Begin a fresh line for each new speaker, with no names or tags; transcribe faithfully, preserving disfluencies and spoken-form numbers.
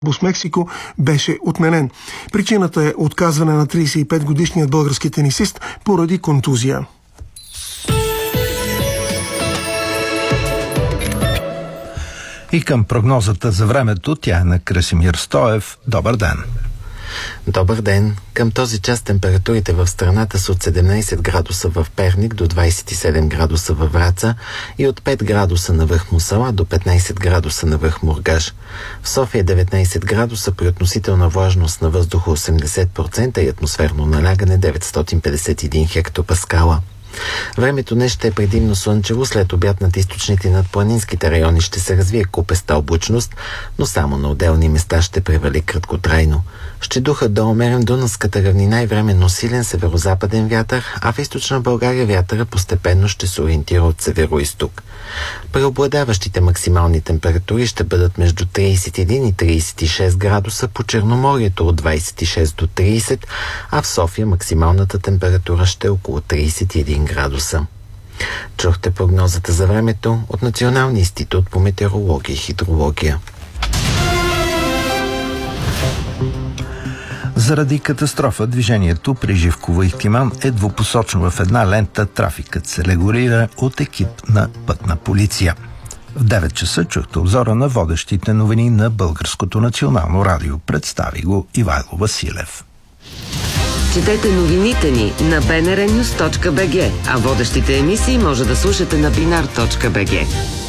с Мексико беше отменен. Причината е отказване на тридесет и пет годишният български тенисист поради контузия.
И към прогнозата за времето, тя е на Красимир Стоев. Добър ден!
Добър ден! Към този час температурите в страната са от седемнайсет градуса в Перник до двайсет и седем градуса във Враца и от пет градуса на връх Мусала до петнайсет градуса на връх Мургаш. В София деветнайсет градуса при относителна влажност на въздуха осемдесет процента и атмосферно налягане деветстотин петдесет и един хектопаскала. Времето днес ще е предимно слънчево, след обяд над източните и над планинските райони ще се развие купеста облачност, но само на отделни места ще превали краткотрайно. Ще духа до умерен Дунавската равнина и временно силен северозападен вятър, а в източна България вятъра постепенно ще се ориентира от северо-изток. Преобладаващите максимални температури ще бъдат между трийсет и един и трийсет и шест градуса, по Черноморието от двайсет и шест до трийсет, а в София максималната температура ще е около трийсет и един градуса. Чухте прогнозата за времето от Националния институт по метеорология и хидрология.
Заради катастрофа движението при Живково и Ихтиман е двупосочно в една лента. Трафикът се регулира от екип на пътна полиция. В девет часа чухте обзора на водещите новини на Българското национално радио. Представи го Ивайло Василев.
Четете новините ни на би ен ар нюз точка би джи, а водещите емисии може да слушате на бинар точка би джи.